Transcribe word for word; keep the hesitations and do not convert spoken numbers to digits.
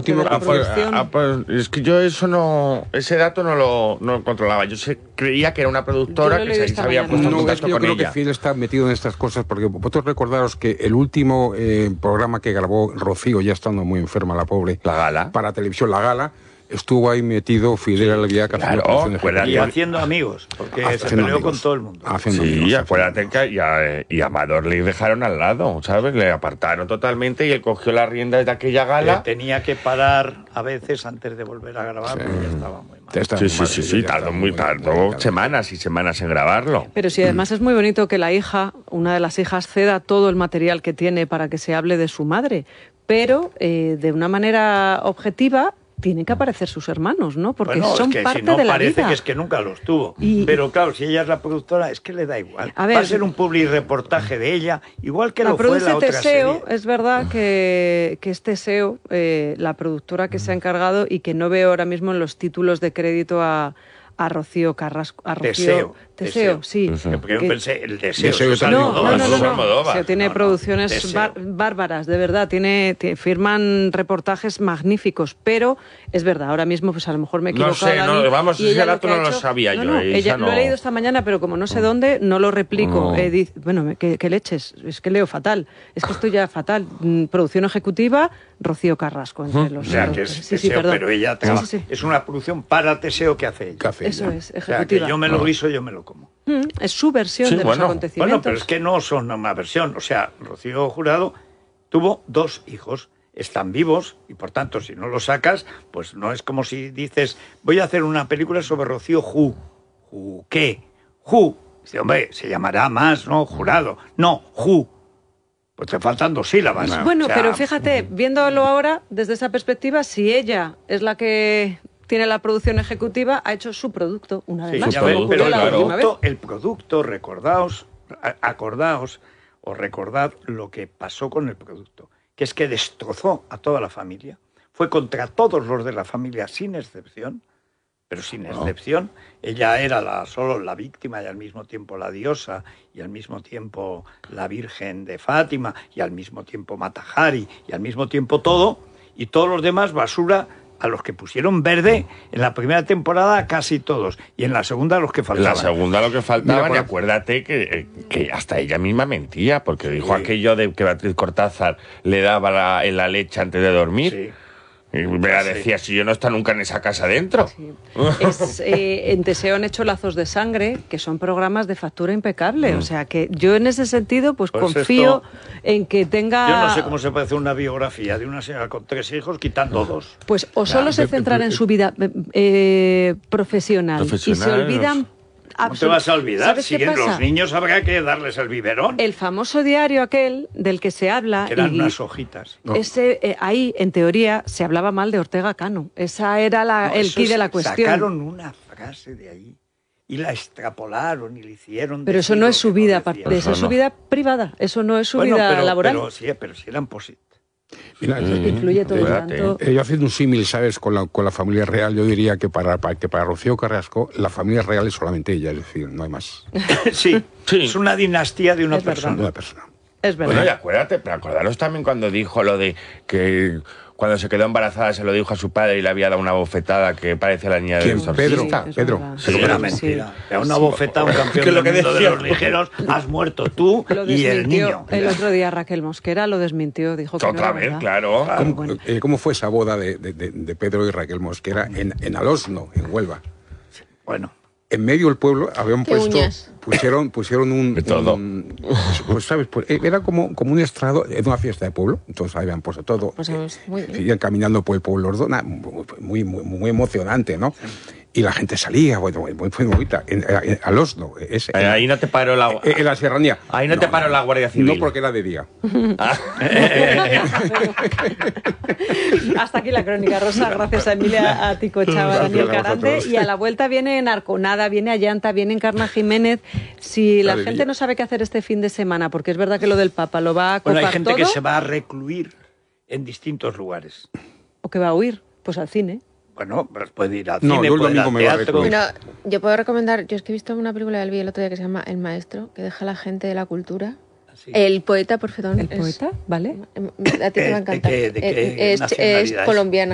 último ah, pues, ah, pues, es que yo eso no, ese dato no lo, no lo controlaba. Yo sé, creía que era una productora que se, se había puesto en no, contacto es que yo con creo ella. que Fidel está metido en estas cosas, porque vosotros recordaros que el último eh, programa que grabó Rocío, ya estando muy enferma la pobre, La Gala, para televisión, La Gala, estuvo ahí metido Fidel Albiac, claro, y haciendo amigos, porque haciendo se peleó amigos, con todo el mundo. Sí, amigos, acuérdate que y a, y a Amador le dejaron al lado, ¿sabes? Le apartaron totalmente y él cogió las riendas de aquella gala. Que tenía que parar a veces antes de volver a grabar, sí, porque ya estaba muy mal. Estaba sí, sí, sí, sí, tardó muy tardó semanas y semanas en grabarlo. Pero sí, además es muy bonito que la hija, una de las hijas, ceda todo el material que tiene para que se hable de su madre, pero eh, de una manera objetiva tienen que aparecer sus hermanos, ¿no? Porque bueno, son es que parte si no, de la parece vida. Que es que nunca los tuvo. Y, pero claro, si ella es la productora, es que le da igual. A ver, va a ser un public reportaje de ella, igual que la lo fue la otra Teseo, serie. Es verdad que, que es Teseo, eh, la productora que se ha encargado y que no veo ahora mismo en los títulos de crédito a, a Rocío Carrasco. A Rocío, Teseo. Teseo, sí. Porque yo que, pensé, el deseo. deseo es no, no, no, no, no. no. Tiene no, producciones no, bar, bárbaras, de verdad. Tiene, tiene, firman reportajes magníficos, pero es verdad, ahora mismo pues a lo mejor me he equivocado. No sé, no, vamos, ese dato no lo sabía no, yo. No, ella, no. Lo he leído esta mañana, pero como no sé dónde, no lo replico. No. Eh, dice, bueno, ¿qué, qué leches? Es que leo fatal. Es que estoy ya fatal. Producción ejecutiva, Rocío Carrasco. Entre los, o sea, los, que es sí, Teseo, sí, perdón. pero ella trabaja. Sí, sí, sí. Es una producción para Teseo que hace ella. Café, Eso ya. es, ejecutiva. O sea, que yo me lo guiso, yo me lo como. Mm, es su versión sí, de bueno. los acontecimientos. Bueno, pero es que no son una versión. O sea, Rocío Jurado tuvo dos hijos, están vivos y por tanto si no los sacas, pues no es como si dices, voy a hacer una película sobre Rocío Ju. ¿Ju qué? Ju. Dice, hombre, se llamará más, ¿no? Jurado. No, Ju. Pues te faltan dos sílabas. Bueno, o sea, pero fíjate, viéndolo ahora desde esa perspectiva, si ella es la que tiene la producción ejecutiva, ha hecho su producto una vez sí, más. Ya ves, pero el, la producto, el producto, recordaos, acordaos o recordad lo que pasó con el producto, que es que destrozó a toda la familia, fue contra todos los de la familia sin excepción, pero sin excepción. Ella era la, solo la víctima y al mismo tiempo la diosa y al mismo tiempo la Virgen de Fátima y al mismo tiempo Matahari y al mismo tiempo todo, y todos los demás basura a los que pusieron verde en la primera temporada casi todos y en la segunda los que faltaban. En la segunda lo que faltaban, Mira, y acuérdate que, que hasta ella misma mentía, porque dijo sí. aquello de que Beatriz Cortázar le daba la, en la leche antes de dormir. Sí. Y me decía, si yo no está nunca en esa casa dentro. Sí. Es, eh, en Teseo han hecho Lazos de Sangre, que son programas de factura impecable. Mm. O sea, que yo en ese sentido pues, pues confío esto, en que tenga... Yo no sé cómo se puede hacer una biografía de una señora con tres hijos quitando dos. Pues o solo nah, se centran en su vida eh, profesional, profesional y se olvidan... ¿Cómo te vas a olvidar? Si los niños habrá que darles el biberón. El famoso diario aquel del que se habla... Que eran y unas hojitas. No. Ese, eh, ahí, en teoría, se hablaba mal de Ortega Cano. Esa era la, no, el quid de la cuestión. Sacaron una frase de ahí y la extrapolaron y le hicieron... Pero eso no es su vida, no eso es no. su vida privada. Eso no es su bueno, vida pero, laboral. Pero sí, pero sí eran positivos. Mira, mm, influye todo eh, tanto. Eh, yo haciendo un símil, ¿sabes? Con la, con la familia real, yo diría que para, para, que para Rocío Carrasco la familia real es solamente ella, es decir, no hay más. sí, sí, es una dinastía de una es persona. De una persona. Es verdad. Bueno, y acuérdate, pero acordaros también cuando dijo lo de que cuando se quedó embarazada se lo dijo a su padre y le había dado una bofetada que parece la niña del exorcista. Pedro, Pedro. Sí, sí, era mentira. Sí. Era una bofetada a un campeón del mundo de los ligeros. Has muerto tú y el niño. El otro día Raquel Mosquera lo desmintió, dijo que otra no vez, era claro. ¿Cómo, bueno. eh, ¿Cómo fue esa boda de, de, de Pedro y Raquel Mosquera en, en Alosno, en Huelva? Bueno. En medio del pueblo habían puesto, uñas? pusieron, pusieron un, de todo. un pues, pues sabes, pues, era como, como un estrado en una fiesta de pueblo, entonces habían puesto todo, pues, pues, muy bien. Seguían caminando por el pueblo los dos, muy, muy, muy emocionante, ¿no? Y la gente salía, bueno, muy, muy bonita, en, en, al Osno. Ese, en, ahí no te paró la... En, en la serranía. Ahí no, no te paró no, la Guardia Civil. No, porque era de día. Ah. Hasta aquí la crónica, Rosa. Gracias a Emilia, a Tico Chava, a Daniel Carante. Y a la vuelta viene en Arconada, viene Allanta, viene Encarna Jiménez. Si la gente día. no sabe qué hacer este fin de semana, porque es verdad que lo del Papa lo va a copar bueno, hay gente todo, que se va a recluir en distintos lugares. ¿O que va a huir? Pues al cine. Bueno, pues puede ir al no, cine, yo el puede ir domingo al me teatro. Bueno, yo puedo recomendar, yo es que he visto una película del vi el otro día que se llama El Maestro, que deja a la gente de la cultura. Sí. El poeta, por perdón. ¿El poeta? ¿Vale? A ti te va a encantar. ¿De qué, de qué es, es colombiana.